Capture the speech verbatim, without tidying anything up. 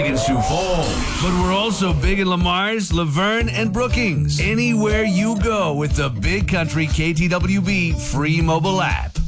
in Sioux Falls. But we're also big in Lamar's, Laverne, and Brookings. Anywhere you go with the Big Country K T W B free mobile app.